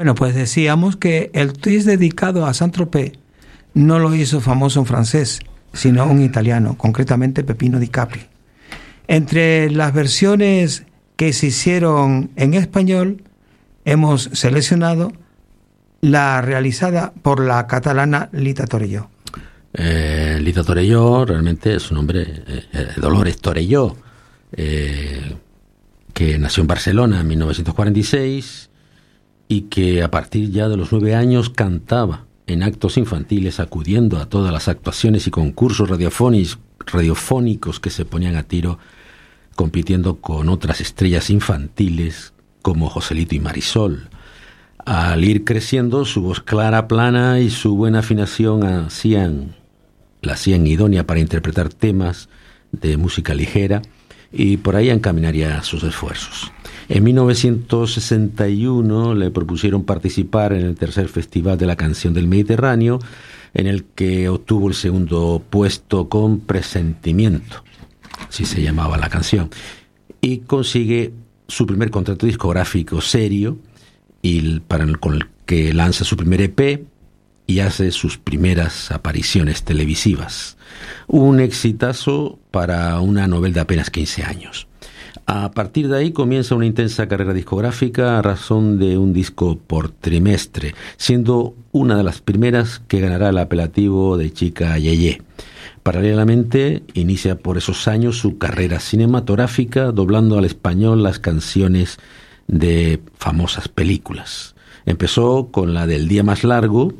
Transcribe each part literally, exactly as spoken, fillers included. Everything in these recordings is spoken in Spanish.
Bueno, pues decíamos que el twist dedicado a Saint-Tropez no lo hizo famoso un francés, sino un italiano, concretamente Peppino Di Capri. Entre las versiones que se hicieron en español, hemos seleccionado la realizada por la catalana Lita Torelló. Eh, Lita Torelló realmente es un nombre, eh, Dolores Torelló, eh, que nació en Barcelona en mil novecientos cuarenta y seis y que a partir ya de los nueve años cantaba en actos infantiles, acudiendo a todas las actuaciones y concursos radiofónicos, radiofónicos que se ponían a tiro, compitiendo con otras estrellas infantiles como Joselito y Marisol. Al ir creciendo, su voz clara, plana y su buena afinación hacían, la hacían idónea para interpretar temas de música ligera, y por ahí encaminaría sus esfuerzos. En mil novecientos sesenta y uno le propusieron participar en el tercer Festival de la Canción del Mediterráneo, en el que obtuvo el segundo puesto con Presentimiento, así se llamaba la canción, y consigue su primer contrato discográfico serio, y para el, con el que lanza su primer E P y hace sus primeras apariciones televisivas. Un exitazo para una novel de apenas quince años. A partir de ahí comienza una intensa carrera discográfica a razón de un disco por trimestre, siendo una de las primeras que ganará el apelativo de chica yeye. Paralelamente, inicia por esos años su carrera cinematográfica, doblando al español las canciones de famosas películas. Empezó con la del Día Más Largo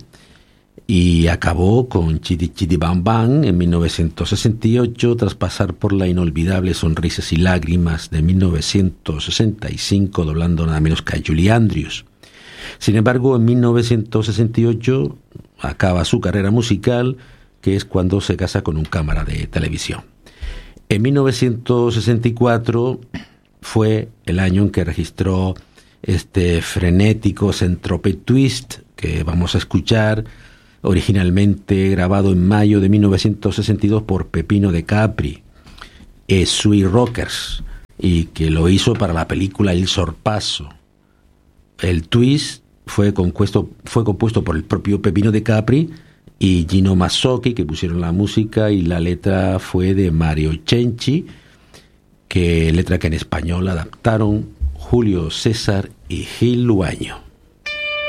y acabó con Chitty Chitty Bang Bang en mil novecientos sesenta y ocho, tras pasar por la inolvidable Sonrisas y Lágrimas de mil novecientos sesenta y cinco, doblando nada menos que a Julie Andrews. Sin embargo, en mil novecientos sesenta y ocho acaba su carrera musical, que es cuando se casa con un cámara de televisión. En mil novecientos sesenta y cuatro fue el año en que registró este frenético Saint-Tropez Twist que vamos a escuchar, originalmente grabado en mayo de mil novecientos sesenta y dos por Peppino Di Capri, e Sui Rockers, y que lo hizo para la película Il Sorpasso. El twist fue compuesto, fue compuesto por el propio Peppino Di Capri y Gino Mazzocchi, que pusieron la música, y la letra fue de Mario Cenci, que letra que en español adaptaron Julio César y Gil Luaño.